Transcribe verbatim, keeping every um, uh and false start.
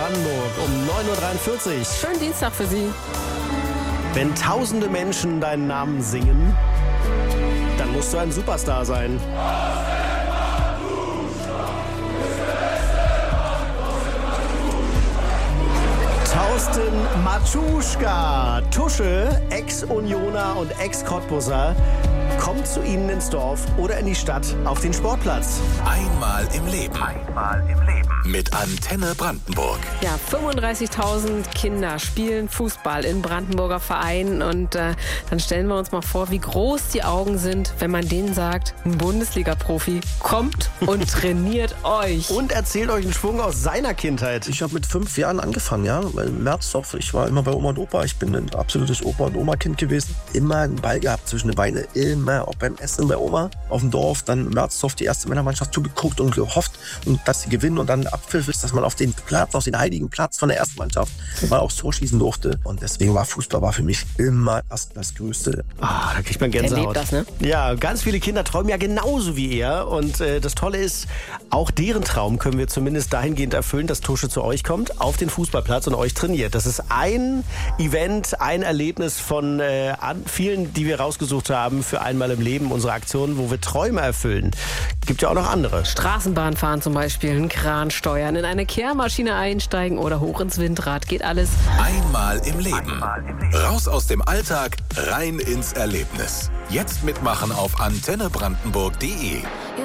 Brandenburg um neun Uhr dreiundvierzig. Schönen Dienstag für Sie. Wenn tausende Menschen deinen Namen singen, dann musst du ein Superstar sein. Thorsten Matschuschka, Tusche, Ex-Unioner und Ex-Cottbusser, kommt zu Ihnen ins Dorf oder in die Stadt auf den Sportplatz. Einmal im Leben. Einmal im Leben. Mit Antenne Brandenburg. Ja, fünfunddreißigtausend Kinder spielen Fußball in Brandenburger Vereinen. Und äh, dann stellen wir uns mal vor, wie groß die Augen sind, wenn man denen sagt, ein Bundesliga-Profi kommt und trainiert euch. Und erzählt euch einen Schwung aus seiner Kindheit. Ich habe mit fünf Jahren angefangen, ja. Im Märzdorf, ich war immer bei Oma und Opa. Ich bin ein absolutes Opa- und Oma-Kind gewesen. Immer einen Ball gehabt zwischen den Beinen. Immer, auch beim Essen bei Oma auf dem Dorf. Dann im Märzdorf die erste Männermannschaft zugeguckt und gehofft, und dass sie gewinnen. Und dann Abpfiff ist, dass man auf den Platz, auf den heiligen Platz von der ersten Mannschaft mal aufs Tor schießen durfte. Und deswegen war Fußball war für mich immer das, das Größte. Ah, da kriegt man Gänsehaut. Erlebt das, ne? Ja, ganz viele Kinder träumen ja genauso wie er. Und äh, das Tolle ist, auch deren Traum können wir zumindest dahingehend erfüllen, dass Tusche zu euch kommt, auf den Fußballplatz und euch trainiert. Das ist ein Event, ein Erlebnis von äh, an vielen, die wir rausgesucht haben für einmal im Leben, unsere Aktionen, wo wir Träume erfüllen. Gibt ja auch noch andere. Straßenbahn fahren zum Beispiel, einen Kran steuern, in eine Kehrmaschine einsteigen oder hoch ins Windrad. Geht alles. Einmal im Leben. Raus aus dem Alltag, rein ins Erlebnis. Jetzt mitmachen auf antenne brandenburg punkt de.